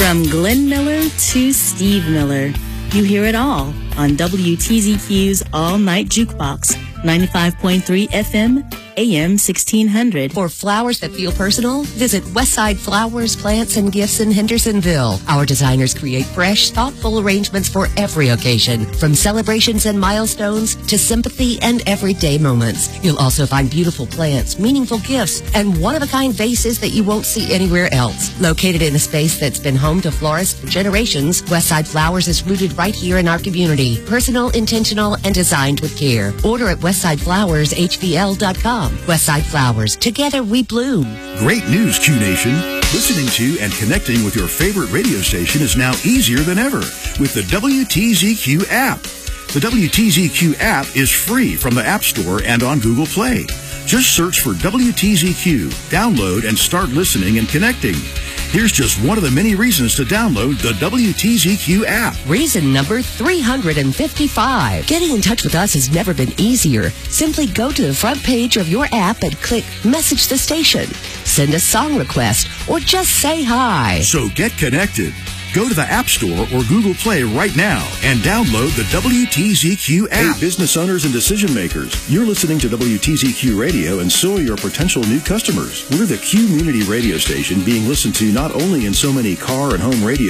From Glenn Miller to Steve Miller, you hear it all on WTZQ's All Night Jukebox, 95.3 FM, AM 1600. For flowers that feel personal, visit Westside Flowers, Plants, and Gifts in Hendersonville. Our designers create fresh, thoughtful arrangements for every occasion, from celebrations and milestones to sympathy and everyday moments. You'll also find beautiful plants, meaningful gifts, and one-of-a-kind vases that you won't see anywhere else. Located in a space that's been home to florists for generations, Westside Flowers is rooted right here in our community. Personal, intentional, and designed with care. Order at WestsideFlowersHVL.com. Westside Flowers. Together we bloom. Great news, Q Nation. Listening to and connecting with your favorite radio station is now easier than ever with the WTZQ app. The WTZQ app is free from the App Store and on Google Play. Just search for WTZQ, download, and start listening and connecting. Here's just one of the many reasons to download the WTZQ app. Reason number 355. Getting in touch with us has never been easier. Simply go to the front page of your app and click Message the Station. Send a song request or just say hi. So get connected. Go to the App Store or Google Play right now and download the WTZQ app. Hey, business owners and decision makers, you're listening to WTZQ Radio, and so are your potential new customers. We're the community radio station being listened to not only in so many car and home radio